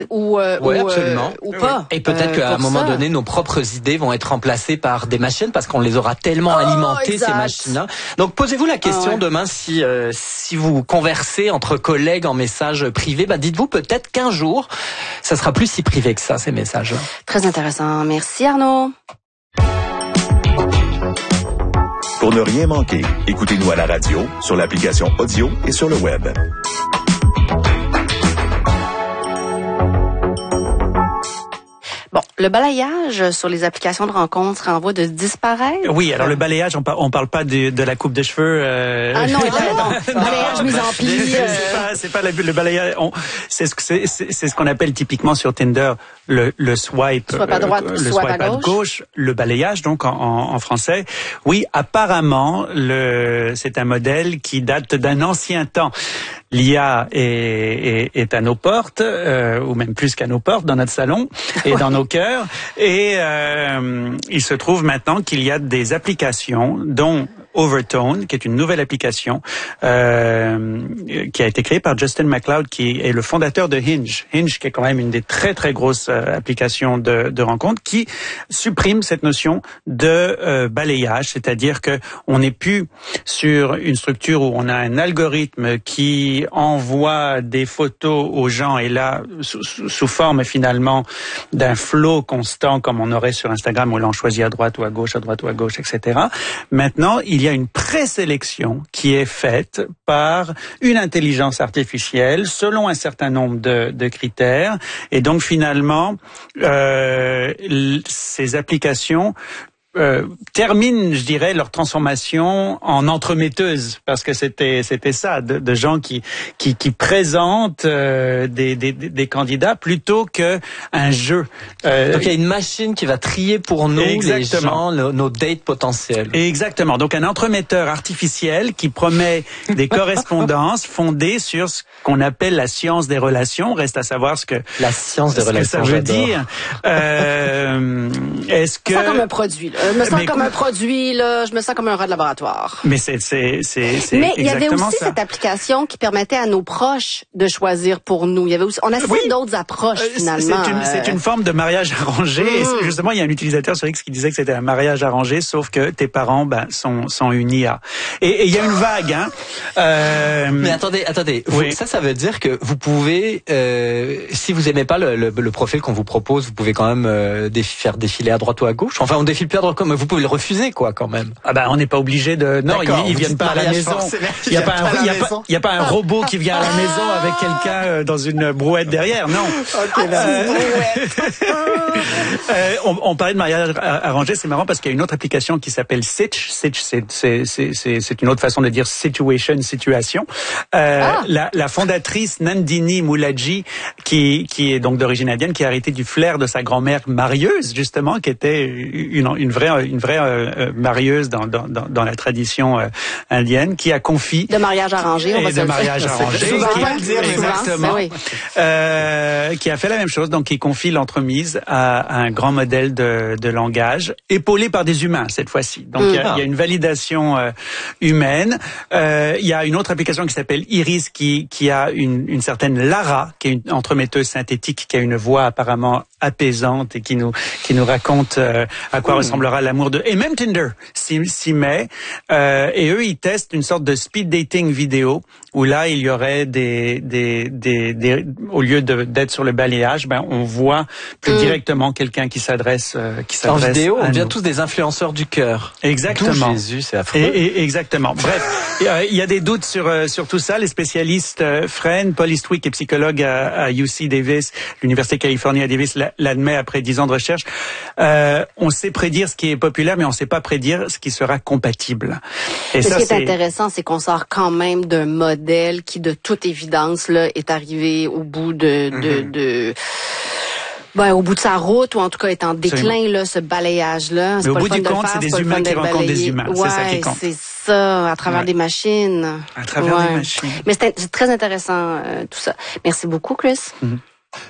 absolument. Ou pas. Et peut-être qu'à un moment donné, nos propres idées vont être remplacées par des machines parce qu'on les aura tellement alimentées, ces machines-là. Donc, posez-vous la question demain si vous conversez entre collègues en messages privés, dites-vous peut-être qu'un jour, ça sera plus si privé que ça, ces messages-là. Très intéressant. Merci Arnaud. Pour ne rien manquer, écoutez-nous à la radio, sur l'application audio et sur le web. Bon, le balayage sur les applications de rencontres serait en voie de disparaître. Oui, alors le balayage, on parle pas de la coupe de cheveux. Ah non, balayage mise en pli. C'est pas le balayage. C'est ce qu'on appelle typiquement sur Tinder le swipe. Swipe à droite, le swipe à gauche, le balayage donc en français. Oui, apparemment c'est un modèle qui date d'un ancien temps. L'IA est à nos portes, ou même plus qu'à nos portes, dans notre salon et dans nos cœurs. Et il se trouve maintenant qu'il y a des applications, dont Overtone, qui est une nouvelle application qui a été créée par Justin McLeod, qui est le fondateur de Hinge. Hinge, qui est quand même une des très très grosses applications de rencontres, qui supprime cette notion de balayage, c'est-à-dire que on n'est plus sur une structure où on a un algorithme qui envoie des photos aux gens et là sous forme finalement d'un flow constant comme on aurait sur Instagram où l'on choisit à droite ou à gauche, etc. Maintenant, il y a une présélection qui est faite par une intelligence artificielle selon un certain nombre de critères. Et donc, finalement, ces applications terminent, je dirais, leur transformation en entremetteuses, parce que c'était ça, de gens qui présentent des candidats plutôt que un jeu. Donc il y a une machine qui va trier pour nous les gens, nos dates potentiels. Exactement. Donc un entremetteur artificiel qui promet des correspondances fondées sur ce qu'on appelle la science des relations. Reste à savoir ce que la science des relations, ça veut dire. Est-ce que ça comme un produit là. Je me sens comme un produit, là. Je me sens comme un rat de laboratoire. Mais c'est mais il y avait aussi cette application qui permettait à nos proches de choisir pour nous. Il y avait aussi, on a fait d'autres approches, finalement. C'est une forme de mariage arrangé. Et justement, il y a un utilisateur sur X qui disait que c'était un mariage arrangé, sauf que tes parents, sont une IA. Et il y a une vague, Mais attendez. Oui. Ça veut dire que vous pouvez, si vous aimez pas le profil qu'on vous propose, vous pouvez quand même faire défiler à droite ou à gauche. Enfin, on défile plus à droite, mais vous pouvez le refuser, quoi, quand même. On n'est pas obligé de. Non, ils viennent pas à la maison. Il y a pas un robot qui vient à la maison avec quelqu'un dans une brouette derrière. Non. On parlait de mariage arrangé. C'est marrant parce qu'il y a une autre application qui s'appelle Sitch. Sitch, c'est une autre façon de dire situation. La fondatrice Nandini Moulaji, qui est donc d'origine indienne, qui a hérité du flair de sa grand-mère marieuse, justement, qui était une vraie marieuse dans la tradition indienne, qui a confié de mariage arrangé, on va de mariage arrangé, exactement, qui a fait la même chose, donc qui confie l'entremise à un grand modèle de langage, épaulé par des humains cette fois-ci. Donc il y a une validation humaine. Il y a une autre application qui s'appelle Iris, qui a une certaine Lara, qui est une entremetteuse synthétique, qui a une voix apparemment apaisante et qui nous raconte à quoi ressemblera l'amour de... Et même Tinder s'y met. Et eux, ils testent une sorte de speed dating vidéo où là, il y aurait au lieu d'être sur le balayage, on voit plus directement quelqu'un qui s'adresse en vidéo, on devient tous des influenceurs du cœur. Exactement. D'où Jésus, c'est affreux. Exactement. Bref, il y a des doutes sur tout ça. Les spécialistes, Paul Eastwick, est psychologue à UC Davis, l'Université de Californie à Davis, l'admet après 10 ans de recherche. On sait prédire ce qui est populaire, mais on ne sait pas prédire ce qui sera compatible. Et ce qui est intéressant, c'est qu'on sort quand même d'un modèle qui, de toute évidence, là, est arrivé au bout au bout de sa route, ou en tout cas est en déclin, là, ce balayage-là. Mais au bout du compte, c'est des humains qui rencontrent des humains. Ouais, c'est ça qui compte. C'est ça, à travers des machines. À travers des machines. Mais c'est très intéressant, tout ça. Merci beaucoup, Chris.